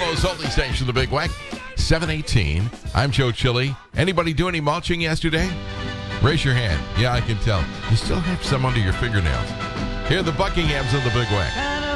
Buffalo's only station, the Big Wack. 718. I'm Joe Chili. Anybody do any mulching yesterday? Raise your hand. Yeah, I can tell. You still have some under your fingernails. Here are the Buckinghams of the Big Wack.